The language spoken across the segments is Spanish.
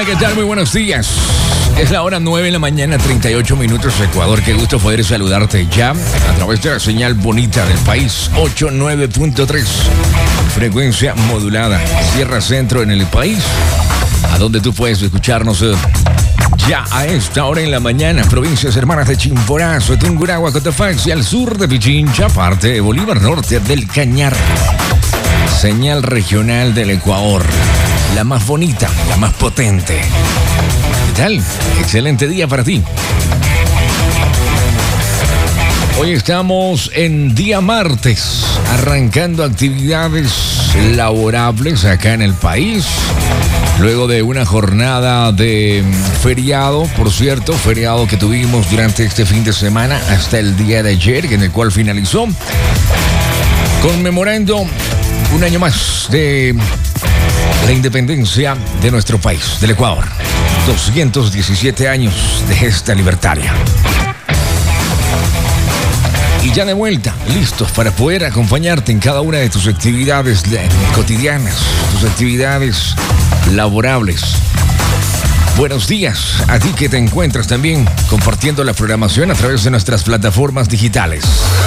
Hola, ¿qué tal? Muy buenos días. Es la hora 9 de la mañana, 38 minutos, Ecuador. Qué gusto poder saludarte ya a través de la señal bonita del país, 89.3. Frecuencia modulada, Sierra Centro en el país, a donde tú puedes escucharnos ya a esta hora en la mañana. Provincias hermanas de Chimborazo, Tungurahua, Cotopaxi, al sur de Pichincha, parte de Bolívar, norte del Cañar. Señal regional del Ecuador, la más bonita, la más potente. ¿Qué tal? Excelente día para ti. Hoy estamos en día martes, arrancando actividades laborables acá en el país. Luego de una jornada de feriado, por cierto, feriado que tuvimos durante este fin de semana hasta el día de ayer, en el cual finalizó, conmemorando un año más de la independencia de nuestro país, del Ecuador. 217 años de gesta libertaria. Y ya de vuelta, listos para poder acompañarte en cada una de tus actividades cotidianas, tus actividades laborables. Buenos días a ti que te encuentras también compartiendo la programación a través de nuestras plataformas digitales.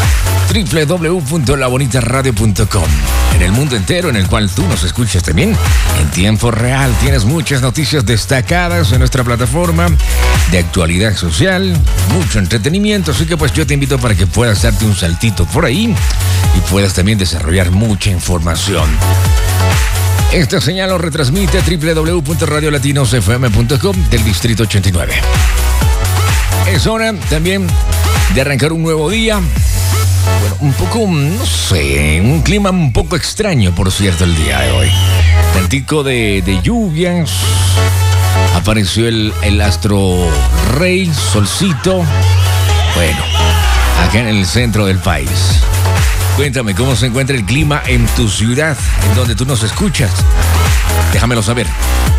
www.labonitaradio.com. En el mundo entero en el cual tú nos escuchas también en tiempo real. Tienes muchas noticias destacadas en nuestra plataforma de actualidad social, mucho entretenimiento, así que pues yo te invito para que puedas darte un saltito por ahí y puedas también desarrollar mucha información. Esta señal lo retransmite www.radiolatinosfm.com del Distrito 89. Es hora también de arrancar un nuevo día. Bueno, un poco, no sé, un clima un poco extraño, por cierto, el día de hoy. Tantico de lluvias. Apareció el astro rey, solcito. Bueno, acá en el centro del país. Cuéntame cómo se encuentra el clima en tu ciudad, en donde tú nos escuchas. Déjamelo saber.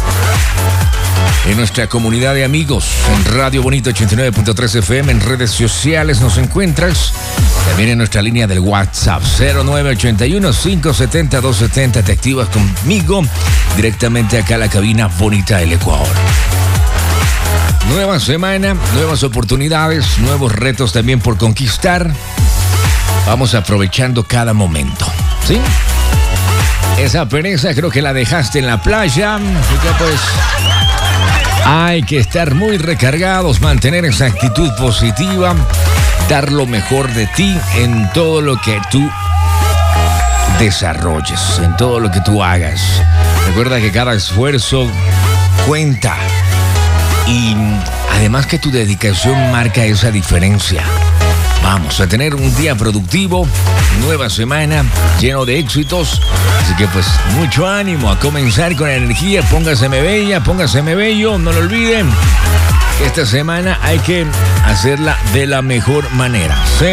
En nuestra comunidad de amigos, en Radio Bonito 89.3 FM, en redes sociales nos encuentras. También en nuestra línea del WhatsApp, 0981-570-270. Te activas conmigo directamente acá a la cabina bonita del Ecuador. Nueva semana, nuevas oportunidades, nuevos retos también por conquistar. Vamos aprovechando cada momento, ¿sí? Esa pereza creo que la dejaste en la playa, así que pues hay que estar muy recargados, mantener esa actitud positiva, dar lo mejor de ti en todo lo que tú desarrolles, en todo lo que tú hagas. Recuerda que cada esfuerzo cuenta y además que tu dedicación marca esa diferencia. Vamos a tener un día productivo, nueva semana, lleno de éxitos. Así que pues mucho ánimo a comenzar con energía. Póngaseme bella, póngaseme bello, no lo olviden. Esta semana hay que hacerla de la mejor manera.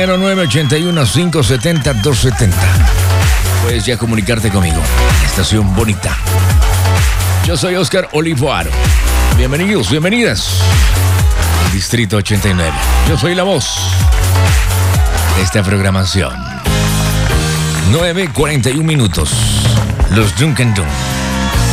0981-570-270. Puedes ya comunicarte conmigo. Estación bonita. Yo soy Oscar Olivo Aro. Bienvenidos, bienvenidas al Distrito 89. Yo soy la voz de esta programación. 9:41 minutos. Los Duncan Dun.